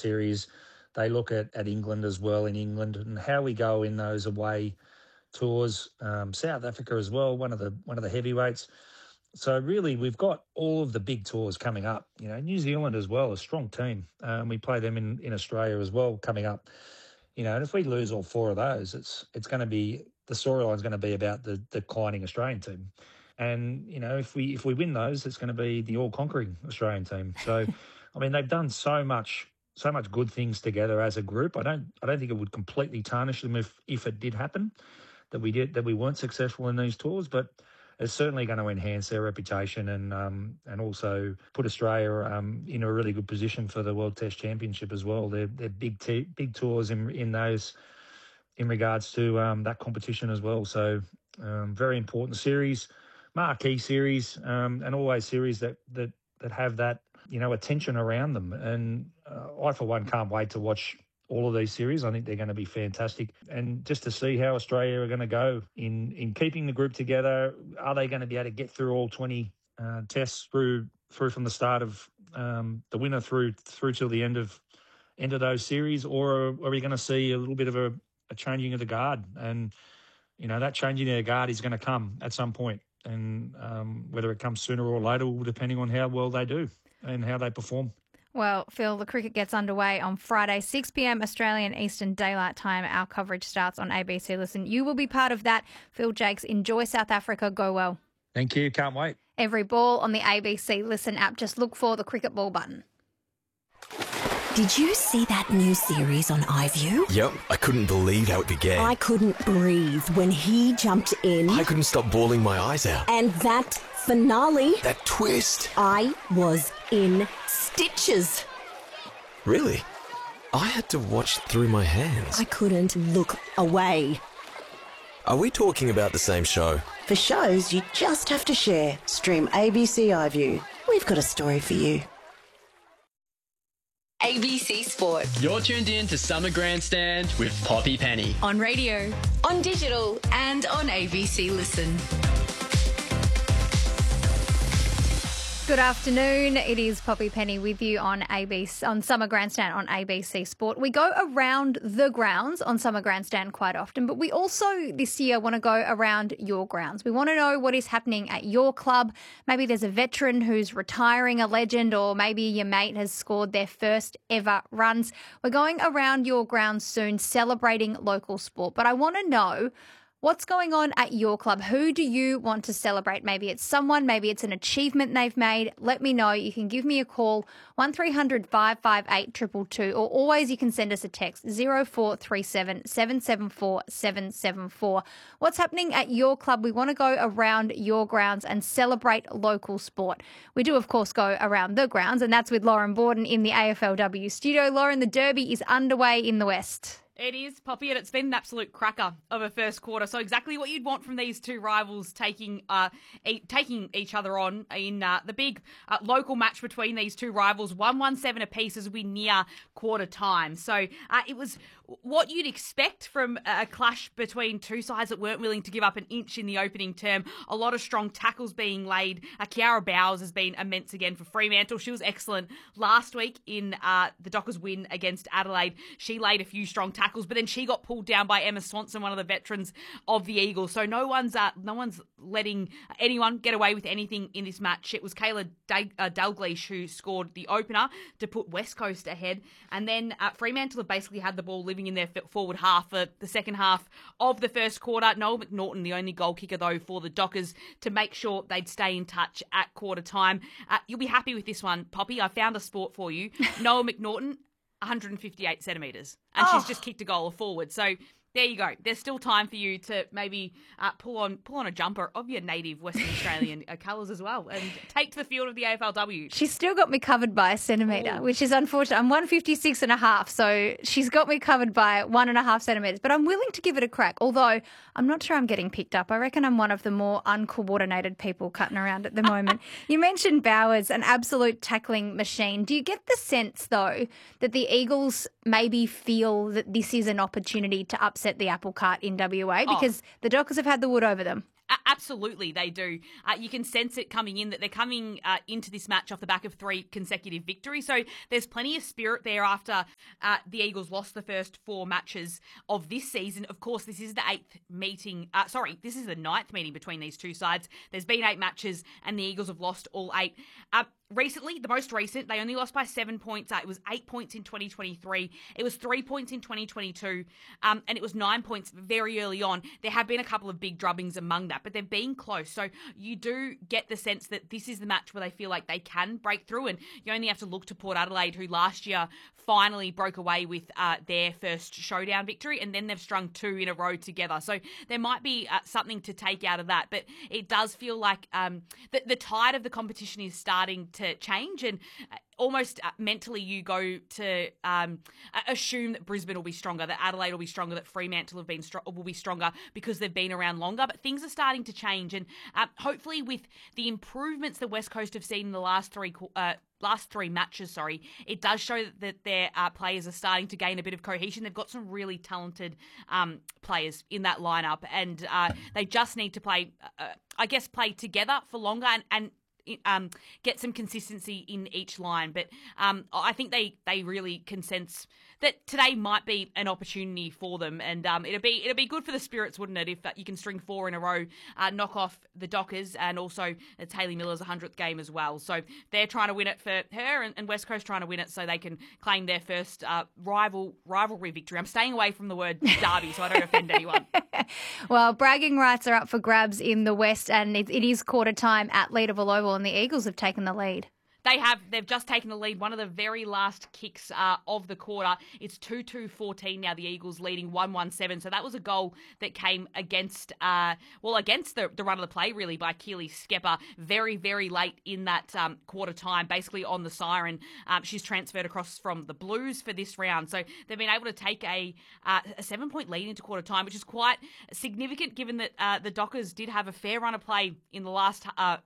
series. They look at England as well, in England, and how we go in those away tours. South Africa as well, one of the heavyweights. So really, we've got all of the big tours coming up. New Zealand as well, a strong team. We play them in Australia as well coming up. And if we lose all four of those, it's going to be, the storyline's going to be about the declining Australian team. And if we win those, it's going to be the all-conquering Australian team. So, I mean, they've done so much good things together as a group. I don't think it would completely tarnish them if it did happen that we weren't successful in these tours, but it's certainly going to enhance their reputation and also put Australia in a really good position for the World Test Championship as well. They're big tours in those, in regards to that competition as well. So very important series, marquee series, and always series that have that attention around them. And I for one can't wait to watch all of these series. I think they're going to be fantastic. And just to see how Australia are going to go in keeping the group together. Are they going to be able to get through all 20 tests through from the start of the winner through till the end of those series? Or are we going to see a little bit of a changing of the guard? And, that changing of the guard is going to come at some point. And whether it comes sooner or later, depending on how well they do and how they perform. Well, Phil, the cricket gets underway on Friday, 6 p.m. Australian Eastern Daylight Time. Our coverage starts on ABC Listen. You will be part of that. Phil Jakes, enjoy South Africa. Go well. Thank you. Can't wait. Every ball on the ABC Listen app. Just look for the cricket ball button. Did you see that new series on iView? Yep, I couldn't believe how it began. I couldn't breathe when he jumped in. I couldn't stop bawling my eyes out. And that finale. That twist. I was in stitches. Really? I had to watch through my hands. I couldn't look away. Are we talking about the same show? For shows you just have to share, stream ABC iView. We've got a story for you. ABC Sport. You're tuned in to Summer Grandstand with Poppy Penny. On radio, on digital, and on ABC Listen. Good afternoon. It is Poppy Penny with you on Summer Grandstand on ABC Sport. We go around the grounds on Summer Grandstand quite often, but we also this year want to go around your grounds. We want to know what is happening at your club. Maybe there's a veteran who's retiring, a legend, or maybe your mate has scored their first ever runs. We're going around your grounds soon, celebrating local sport. But I want to know, what's going on at your club? Who do you want to celebrate? Maybe it's someone, maybe it's an achievement they've made. Let me know. You can give me a call, 1300 558 222, or always you can send us a text, 0437 774 774. What's happening at your club? We want to go around your grounds and celebrate local sport. We do, of course, go around the grounds, and that's with Lauren Borden in the AFLW studio. Lauren, the Derby is underway in the West. It is, Poppy, and it's been an absolute cracker of a first quarter. So exactly what you'd want from these two rivals taking each other on in the big local match between these two rivals, 1-1-7 apiece as we near quarter time. So it was what you'd expect from a clash between two sides that weren't willing to give up an inch in the opening term. A lot of strong tackles being laid. Kiara Bowers has been immense again for Fremantle. She was excellent last week in the Dockers win against Adelaide. She laid a few strong tackles, but then she got pulled down by Emma Swanson, one of the veterans of the Eagles. So no one's letting anyone get away with anything in this match. It was Kayla Dalglish who scored the opener to put West Coast ahead, and then Fremantle have basically had the ball living in their forward half for the second half of the first quarter. Noel McNaughton, the only goal kicker though for the Dockers, to make sure they'd stay in touch at quarter time. You'll be happy with this one, Poppy. I found a sport for you. Noel McNaughton, 158 centimetres, and she's just kicked a goal forward. So there you go. There's still time for you to maybe pull on a jumper of your native Western Australian colours as well and take to the field of the AFLW. She's still got me covered by a centimetre, which is unfortunate. I'm 156 and a half, so she's got me covered by 1.5 centimetres, but I'm willing to give it a crack, although I'm not sure I'm getting picked up. I reckon I'm one of the more uncoordinated people cutting around at the moment. You mentioned Bowers, an absolute tackling machine. Do you get the sense, though, that the Eagles maybe feel that this is an opportunity to upset the apple cart in WA because the Dockers have had the wood over them? Absolutely, they do. You can sense it coming in that they're coming into this match off the back of 3 consecutive victories. So there's plenty of spirit there after the Eagles lost the first 4 matches of this season. Of course, this is the 8th meeting. This is the 9th meeting between these two sides. There's been 8 matches and the Eagles have lost all 8. Recently, the most recent, they only lost by 7 points. It was 8 points in 2023. It was 3 points in 2022. And it was 9 points very early on. There have been a couple of big drubbings among that, but they've been close. So you do get the sense that this is the match where they feel like they can break through. And you only have to look to Port Adelaide, who last year finally broke away with their first showdown victory. And then they've strung 2 in a row together. So there might be something to take out of that. But it does feel like the tide of the competition is starting to change, and almost mentally you go to assume that Brisbane will be stronger, that Adelaide will be stronger, that Fremantle will be stronger because they've been around longer. But things are starting to change, and hopefully with the improvements the West Coast have seen in the last three matches, it does show that their players are starting to gain a bit of cohesion. They've got some really talented players in that lineup, and they just need to play together for longer and get some consistency in each line. But I think they really can sense that today might be an opportunity for them, and it'd be good for the Spirits, wouldn't it, if you can string 4 in a row, knock off the Dockers, and also it's Hayley Miller's 100th game as well. So they're trying to win it for her, and West Coast trying to win it so they can claim their first rivalry victory. I'm staying away from the word derby so I don't offend anyone. Well, bragging rights are up for grabs in the West, and it is quarter time at Leederville Oval, and the Eagles have taken the lead. They've just taken the lead. One of the very last kicks of the quarter. It's 2-2-14 now. The Eagles leading 1-1-7. So that was a goal that came against the run of the play, really, by Keely Skepper very, very late in that quarter time, basically on the siren. She's transferred across from the Blues for this round. So they've been able to take a 7-point lead into quarter time, which is quite significant given that the Dockers did have a fair run of play in the last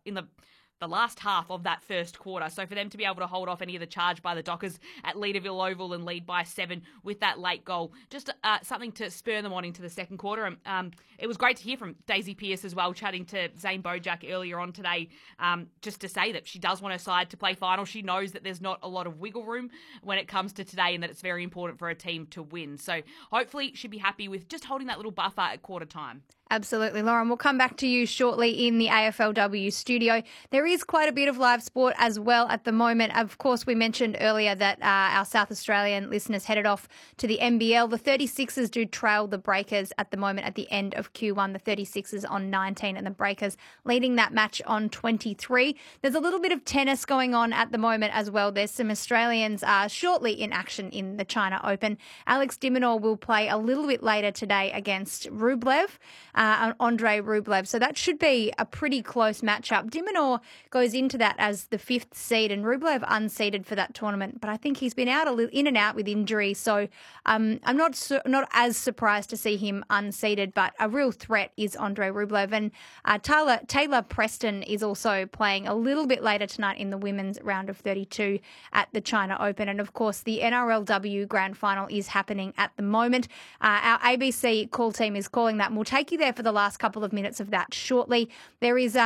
half of that first quarter. So for them to be able to hold off any of the charge by the Dockers at Leederville Oval and lead by 7 with that late goal, just something to spur them on into the second quarter. It was great to hear from Daisy Pearce as well, chatting to Zane Bojack earlier on today, just to say that she does want her side to play final. She knows that there's not a lot of wiggle room when it comes to today, and that it's very important for a team to win. So hopefully she'll be happy with just holding that little buffer at quarter time. Absolutely, Lauren. We'll come back to you shortly in the AFLW studio. There is quite a bit of live sport as well at the moment. Of course, we mentioned earlier that our South Australian listeners headed off to the NBL. The 36ers do trail the Breakers at the moment at the end of Q1. The 36ers on 19 and the Breakers leading that match on 23. There's a little bit of tennis going on at the moment as well. There's some Australians shortly in action in the China Open. Alex de Minaur will play a little bit later today against Rublev. Andrei Rublev. So that should be a pretty close matchup. de Minaur goes into that as the 5th seed and Rublev unseeded for that tournament. But I think he's been in and out with injury. So I'm not as surprised to see him unseeded, but a real threat is Andrei Rublev. And Taylor Preston is also playing a little bit later tonight in the women's round of 32 at the China Open. And of course, the NRLW Grand Final is happening at the moment. Our ABC call team is calling that, and we'll take you there for the last couple of minutes of that shortly. There is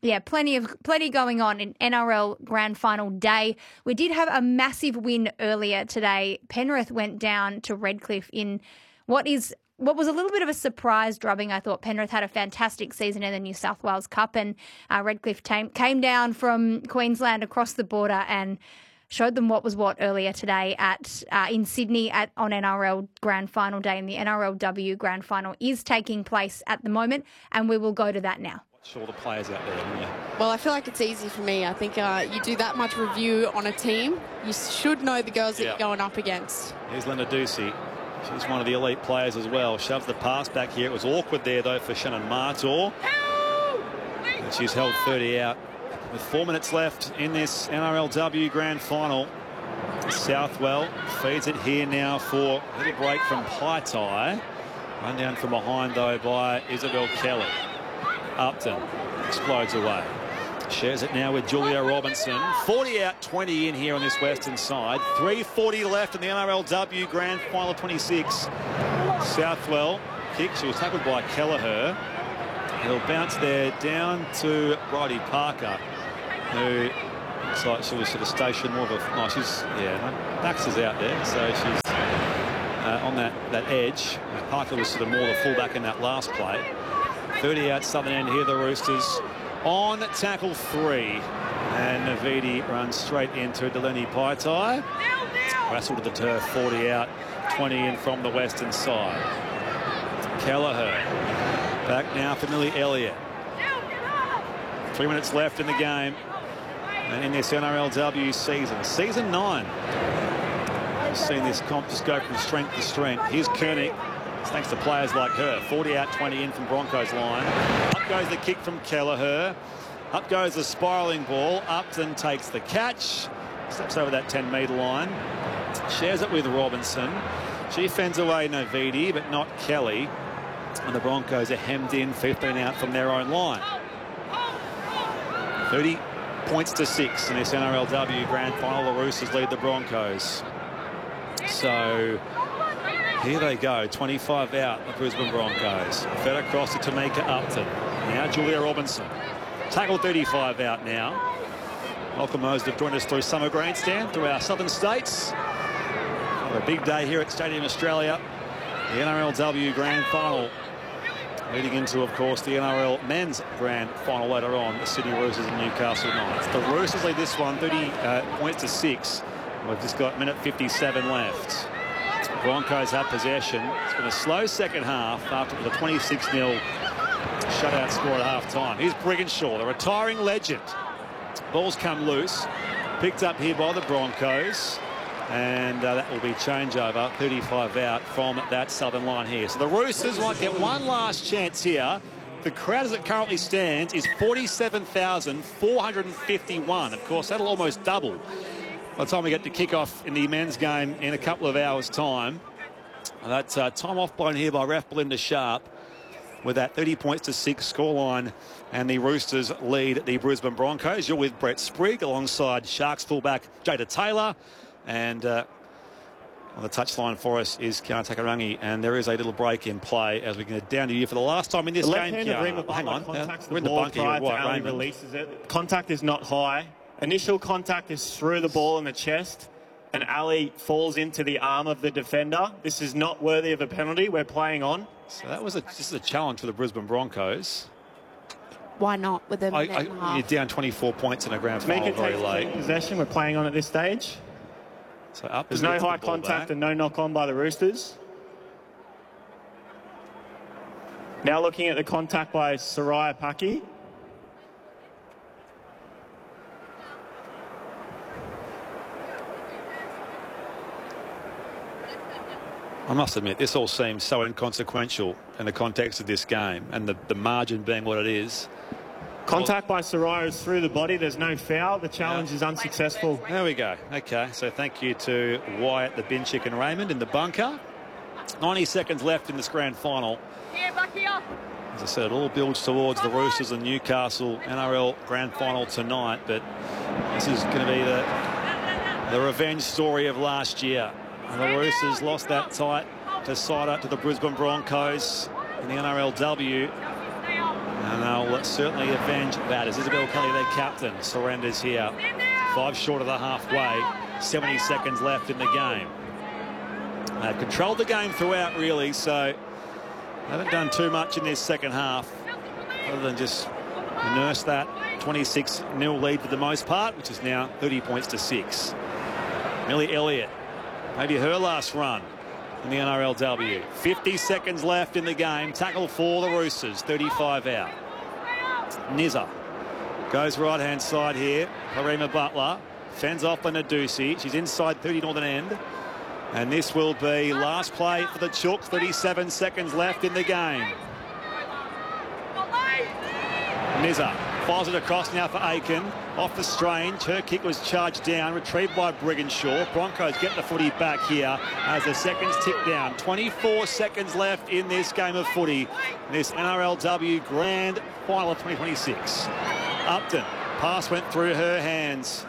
plenty going on in NRL Grand Final day. We did have a massive win earlier today. Penrith went down to Redcliffe in what was a little bit of a surprise drubbing. I thought Penrith had a fantastic season in the New South Wales Cup, and Redcliffe came down from Queensland across the border and showed them what was what earlier today in Sydney on NRL Grand Final Day. And the NRLW Grand Final is taking place at the moment, and we will go to that now. Watch all the players out there, don't you? Well, I feel like it's easy for me. I think you do that much review on a team, you should know the girls that you're going up against. Here's Linda Ducey. She's one of the elite players as well. Shoves the pass back here. It was awkward there, though, for Shannon Martor. And she's held 30 out. With 4 minutes left in this NRLW Grand Final. Southwell feeds it here now for a little break from Paitai. Run down from behind, though, by Isabel Kelly. Upton explodes away. Shares it now with Julia Robinson. 40 out, 20 in here on this western side. 3:40 left in the NRLW Grand Final 26. Southwell kick. She was tackled by Kelleher. He'll bounce there down to Bridie Parker, who looks like she was sort of stationed more of a... Oh, she's... Yeah, no, Baxter's out there, so she's on that edge. Parker was sort of more the fullback in that last play. 30 out southern end here, the Roosters on tackle 3. And Navidi runs straight into Delaney Paitai. Wrestle to the turf, 40 out, 20 in from the western side. Kelleher back now for Millie Elliott. 3 minutes left in the game. And in this NRLW season, season 9. We've seen this comp just go from strength to strength. Here's Koenig, thanks to players like her. 40 out, 20 in from Broncos line. Up goes the kick from Kelleher. Up goes the spiralling ball. Upton takes the catch. Steps over that 10-metre line. Shares it with Robinson. She fends away Navidi, but not Kelly. And the Broncos are hemmed in, 15 out from their own line. 30 points to 6 in this NRLW Grand Final. The Roosters lead the Broncos. So here they go, 25 out, the Brisbane Broncos. Fed across to Tamika Upton. Now Julia Robinson. Tackle 35 out now. Welcome those that have joined us through Summer Grandstand, through our southern states. For a big day here at Stadium Australia. The NRLW Grand Final. Leading into, of course, the NRL Men's Grand Final later on. The Sydney Roosters and Newcastle Knights. The Roosters lead this one 30 points to 6. We've just got minute 57 left. Broncos have possession. It's been a slow second half after the 26-0 shutout score at half-time. Here's Brigginshaw, the retiring legend. Ball's come loose. Picked up here by the Broncos. And that will be changeover, 35 out from that southern line here. So the Roosters might get one last chance here. The crowd as it currently stands is 47,451. Of course, that'll almost double by the time we get to kick off in the men's game in a couple of hours' time. That's time off blown here by ref Belinda Sharp with that 30 points to 6 scoreline. And the Roosters lead the Brisbane Broncos. You're with Brett Sprigg alongside Sharks fullback Jada Taylor. And on the touchline for us is Kiana Takarangi, and there is a little break in play as we get down to you for the last time in this game. Hang on, we're in the bunker here. Ali releases it. Contact is not high. Initial contact is through the ball in the chest, and Ali falls into the arm of the defender. This is not worthy of a penalty. We're playing on. So that was just a challenge for the Brisbane Broncos. Why not with a minute and a half? You're down 24 points in a grand final very late. Possession. We're playing on at this stage. So up there's no high contact and no knock on by the Roosters. Now looking at the contact by Soraya Paki. I must admit, this all seems so inconsequential in the context of this game and the margin being what it is. Contact by Soraya is through the body. There's no foul. The challenge is unsuccessful. There we go. Okay, so thank you to Wyatt, the bin chicken Raymond in the bunker. 90 seconds left in this grand final. As I said, it all builds towards the Roosters and Newcastle NRL grand final tonight, but this is going to be the revenge story of last year. And the Roosters lost that tight decider to the Brisbane Broncos in the NRLW. And they'll certainly avenge that as Isabel Kelly, their captain, surrenders here. 5 short of the halfway. 70 seconds left in the game. They've controlled the game throughout, really, so haven't done too much in this second half other than just nurse that 26-0 lead for the most part, which is now 30 points to 6. Millie Elliott, maybe her last run in the NRLW. 50 seconds left in the game. Tackle for the Roosters. 35 out. Nizza goes right-hand side here. Harima Butler fends off Nadusi. She's inside 30 northern end. And this will be last play for the Chooks. 37 seconds left in the game. Nizza files it across now for Aiken. Off the Strange. Her kick was charged down. Retrieved by Brigginshaw. Broncos get the footy back here as the seconds tick down. 24 seconds left in this game of footy. This NRLW Grand Final of 2026. Upton. Pass went through her hands.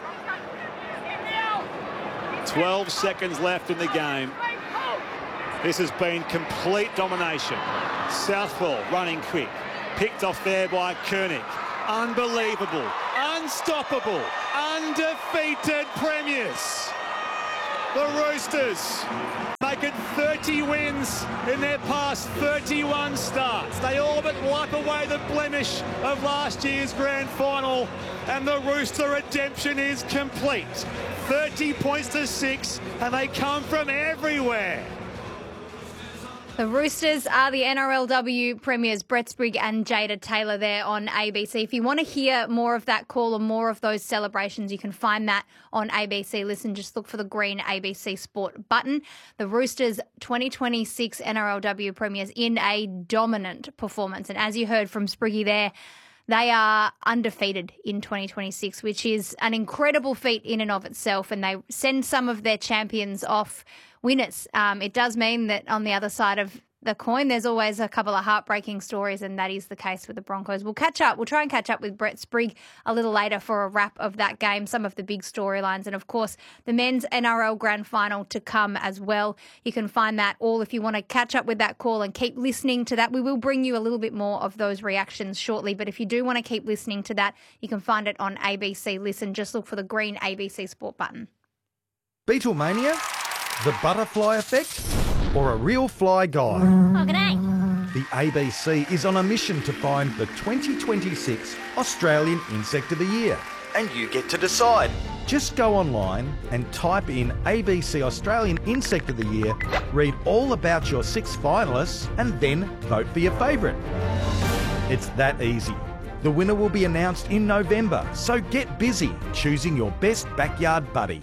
12 seconds left in the game. This has been complete domination. Southwell running quick. Picked off there by Koenig. Unbelievable. Unstoppable. Undefeated premiers. The Roosters making 30 wins in their past 31 starts. They all but wipe away the blemish of last year's grand final, and the Rooster redemption is complete. 30 points to 6, and they come from everywhere. The Roosters are the NRLW premiers. Brett Sprigg and Jada Taylor there on ABC. If you want to hear more of that call or more of those celebrations, you can find that on ABC Listen. Just look for the green ABC Sport button. The Roosters 2026 NRLW premiers in a dominant performance. And as you heard from Spriggy there, they are undefeated in 2026, which is an incredible feat in and of itself, and they send some of their champions off winners. It does mean that on the other side of the coin, there's always a couple of heartbreaking stories, and that is the case with the Broncos. We'll try and catch up with Brett Sprigg a little later for a wrap of that game, some of the big storylines, and of course the men's NRL Grand Final to come as well. You can find that all if you want to catch up with that call and keep listening to that. We will bring you a little bit more of those reactions shortly, but if you do want to keep listening to that, you can find it on ABC Listen. Just look for the green ABC Sport button. Beatlemania? The butterfly effect? Or a real fly guy? Oh, g'day. The ABC is on a mission to find the 2026 Australian Insect of the Year. And you get to decide. Just go online and type in ABC Australian Insect of the Year, read all about your 6 finalists, and then vote for your favourite. It's that easy. The winner will be announced in November, so get busy choosing your best backyard buddy.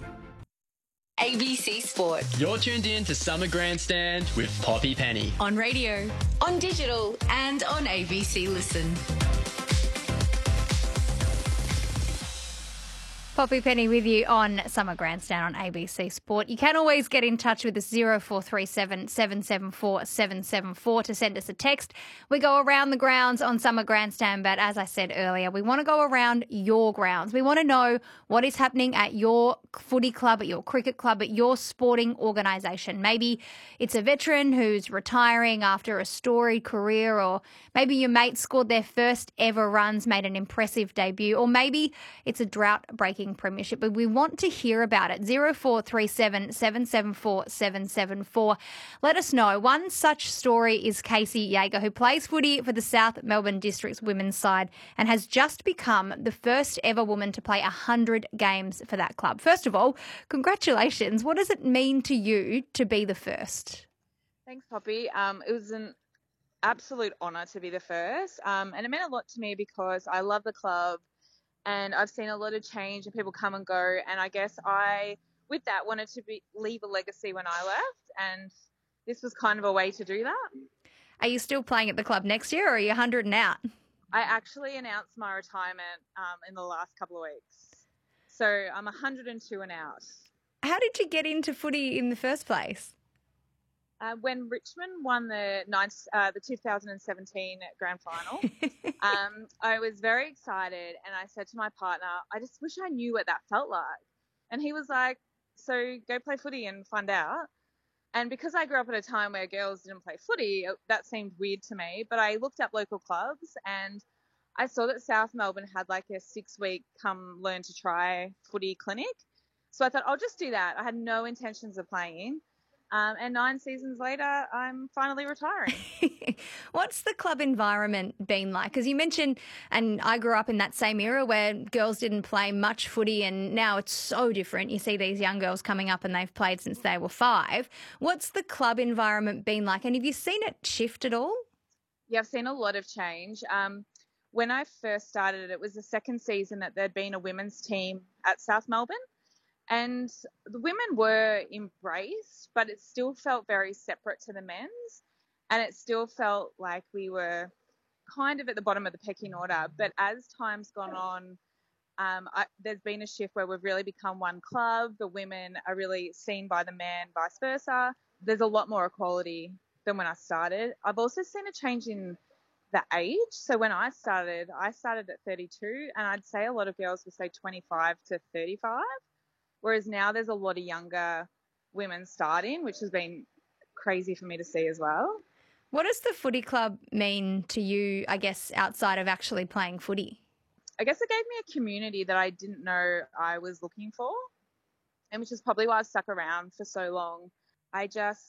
ABC Sport. You're tuned in to Summer Grandstand with Poppy Penny. On radio, on digital, and on ABC Listen. Poppy Penny with you on Summer Grandstand on ABC Sport. You can always get in touch with us 0437 774 774 to send us a text. We go around the grounds on Summer Grandstand, but as I said earlier, we want to go around your grounds. We want to know what is happening at your footy club, at your cricket club, at your sporting organisation. Maybe it's a veteran who's retiring after a storied career, or maybe your mate scored their first ever runs, made an impressive debut, or maybe it's a drought-breaking premiership, but we want to hear about it. 0437 774 774. Let us know. One such story is Casey Yeager, who plays footy for the South Melbourne District's women's side and has just become the first ever woman to play 100 games for that club. First of all, congratulations. What does it mean to you to be the first? Thanks, Poppy. It was an absolute honour to be the first, and it meant a lot to me because I love the club. And I've seen a lot of change and people come and go. And I guess I, with that, wanted to leave a legacy when I left. And this was kind of a way to do that. Are you still playing at the club next year, or are you 100 and out? I actually announced my retirement in the last couple of weeks. So I'm 102 and out. How did you get into footy in the first place? When Richmond won the 2017 grand final, I was very excited, and I said to my partner, I just wish I knew what that felt like. And he was like, so go play footy and find out. And because I grew up at a time where girls didn't play footy, that seemed weird to me. But I looked up local clubs, and I saw that South Melbourne had like a 6-week come learn to try footy clinic. So I thought, I'll just do that. I had no intentions of playing. And 9 seasons later, I'm finally retiring. What's the club environment been like? Because you mentioned, and I grew up in that same era where girls didn't play much footy, and now it's so different. You see these young girls coming up and they've played since they were 5. What's the club environment been like? And have you seen it shift at all? Yeah, I've seen a lot of change. When I first started, it was the second season that there'd been a women's team at South Melbourne. And the women were embraced, but it still felt very separate to the men's. And it still felt like we were kind of at the bottom of the pecking order. But as time's gone on, there's been a shift where we've really become one club. The women are really seen by the men, vice versa. There's a lot more equality than when I started. I've also seen a change in the age. So when I started at 32, and I'd say a lot of girls would say 25 to 35. Whereas now there's a lot of younger women starting, which has been crazy for me to see as well. What does the footy club mean to you, I guess, outside of actually playing footy? I guess it gave me a community that I didn't know I was looking for, and which is probably why I've stuck around for so long. I just